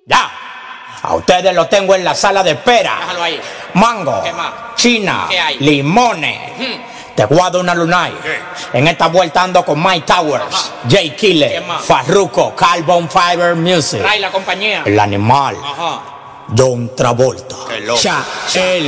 Ya. A ustedes los tengo en la sala de espera. Déjalo ahí. Mango. ¿Qué más? China. ¿Qué hay? Limones. Te guardo una lunay. En esta vuelta ando con Mike Towers, Ajá. Jay Killer, ¿Quién más? Farruko, Carbon Fiber Music. Trae la compañía. El animal. Ajá. John Travolta. Qué loco. Cha, el